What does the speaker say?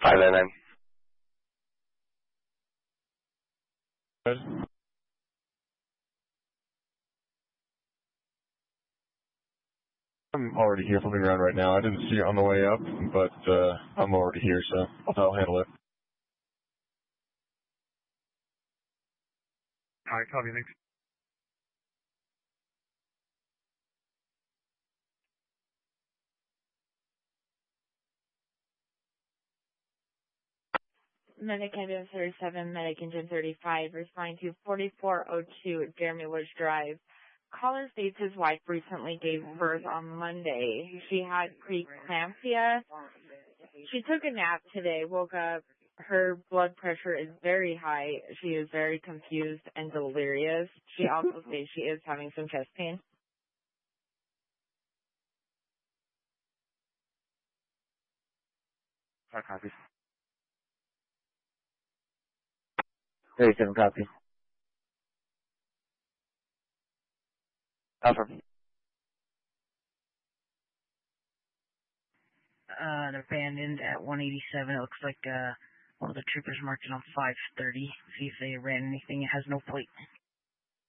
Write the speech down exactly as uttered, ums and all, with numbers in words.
five nine nine. Good. I'm already here flipping around right now. I didn't see it on the way up, but uh, I'm already here, so I'll handle it. All right, copy, thanks. Medic Engine thirty-seven, Medic Engine thirty-five, responding to forty-four oh two Jeremy Woods Drive. Caller states his wife recently gave birth on Monday. She had preeclampsia. She took a nap today, woke up. Her blood pressure is very high. She is very confused and delirious. She also states she is having some chest pain. Hard copy. thirty-seven copy. Alpha. Uh, they're abandoned at one eighty-seven. It looks like uh, one of the troopers marked it on five thirty. See if they ran anything. It has no plate.